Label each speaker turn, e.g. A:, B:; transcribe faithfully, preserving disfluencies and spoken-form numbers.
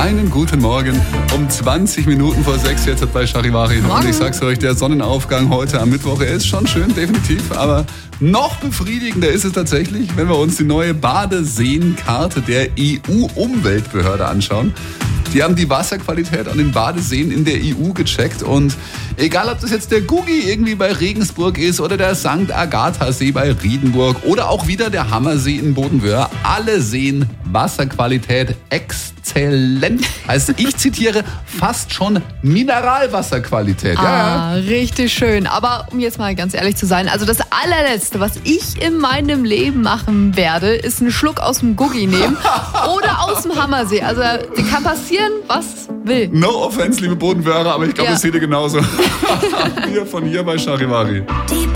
A: Einen guten Morgen um zwanzig Minuten vor sechs jetzt bei Charivari. Und ich sag's euch, der Sonnenaufgang heute am Mittwoch, er ist schon schön, definitiv, aber noch befriedigender ist es tatsächlich, wenn wir uns die neue Badeseenkarte der E U-Umweltbehörde anschauen. Die haben die Wasserqualität an den Badeseen in der E U gecheckt und egal, ob das jetzt der Guggi irgendwie bei Regensburg ist oder der Sankt Agatha-See bei Riedenburg oder auch wieder der Hammersee in Bodenwöhr, alle Seen Wasserqualität exzellent. Also ich zitiere, fast schon Mineralwasserqualität.
B: Ah,
A: ja, ja.
B: Richtig schön. Aber um jetzt mal ganz ehrlich zu sein, also das allerletzte, was ich in meinem Leben machen werde, ist einen Schluck aus dem Guggi nehmen oder aus dem Hammersee. Also kann passieren, was will.
A: No offense, liebe Bodenwörer, aber ich glaube,
B: Ja.
A: das seht ihr genauso. Wir von hier bei Charivari.